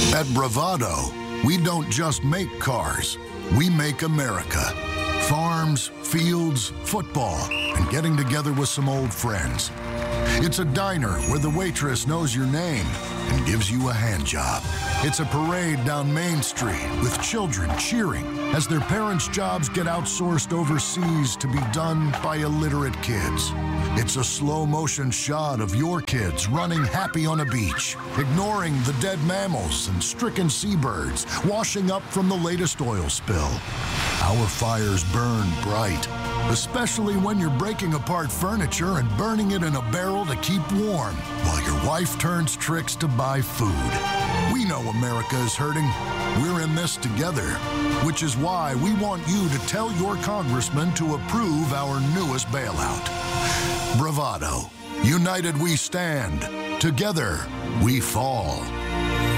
At Bravado, we don't just make cars, we make America. Farms, fields, football, and getting together with some old friends. It's a diner where the waitress knows your name and gives you a hand job. It's a parade down Main Street with children cheering as their parents' jobs get outsourced overseas to be done by illiterate kids. It's a slow-motion shot of your kids running happy on a beach, ignoring the dead mammals and stricken seabirds, washing up from the latest oil spill. Our fires burn bright, especially when you're breaking apart furniture and burning it in a barrel to keep warm, while your wife turns tricks to buy food. We know America is hurting. We're in this together, which is why we want you to tell your congressman to approve our newest bailout. Bravado. United we stand. Together we fall.